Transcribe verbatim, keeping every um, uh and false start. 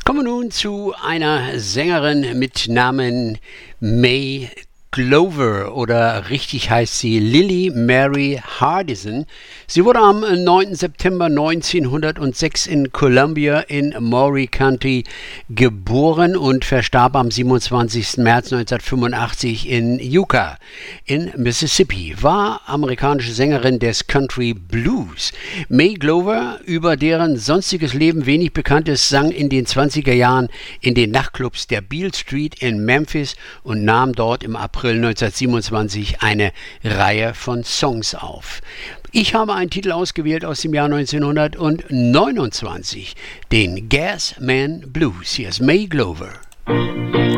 Kommen wir nun zu einer Sängerin mit Namen May Glover, oder richtig heißt sie Lily Mary Hardison. Sie wurde am neunten September neunzehnhundertsechs in Columbia in Maury County geboren und verstarb am siebenundzwanzigsten März neunzehnhundertfünfundachtzig in Yucca in Mississippi. War amerikanische Sängerin des Country Blues. May Glover, über deren sonstiges Leben wenig bekannt ist, sang in den zwanziger Jahren in den Nachtclubs der Beale Street in Memphis und nahm dort im April neunzehnhundertsiebenundzwanzig eine Reihe von Songs auf. Ich habe einen Titel ausgewählt aus dem Jahr neunzehnhundertneunundzwanzig, den Gas Man Blues. Hier ist May Glover.